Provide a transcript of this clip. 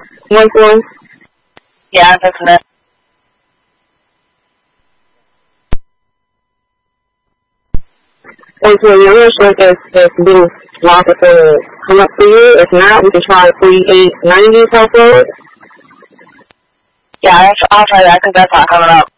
1-1? Yeah, that's it. And so I'm not sure if Blue Locker will come up for you. If not, we can try 3890 South Road. Yeah, I'll try that because that's not coming up.